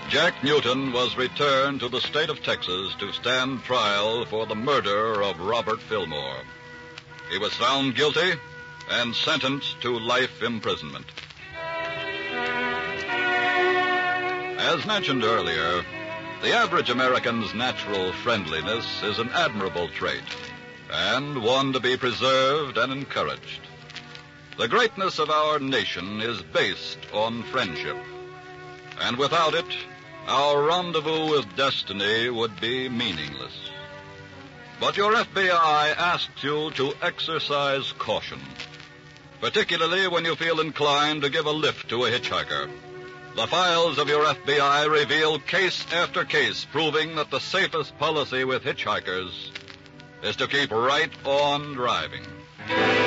Jack Newton was returned to the state of Texas to stand trial for the murder of Robert Fillmore. He was found guilty and sentenced to life imprisonment. As mentioned earlier, the average American's natural friendliness is an admirable trait, and one to be preserved and encouraged. The greatness of our nation is based on friendship, and without it, our rendezvous with destiny would be meaningless. But your FBI asks you to exercise caution, particularly when you feel inclined to give a lift to a hitchhiker. The files of your FBI reveal case after case proving that the safest policy with hitchhikers is to keep right on driving.